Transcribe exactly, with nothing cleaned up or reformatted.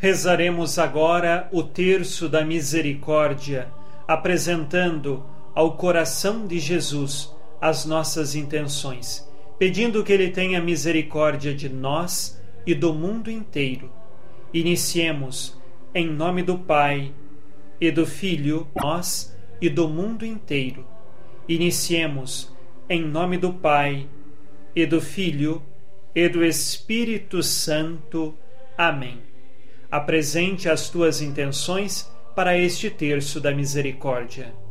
Rezaremos agora o terço da misericórdia, apresentando ao coração de Jesus as nossas intenções, pedindo que Ele tenha misericórdia de nós e do mundo inteiro. Iniciemos em nome do Pai e do Filho, nós e do mundo inteiro. Iniciemos em nome do Pai e do Filho e do Espírito Santo. Amém. Apresente as tuas intenções para este terço da misericórdia.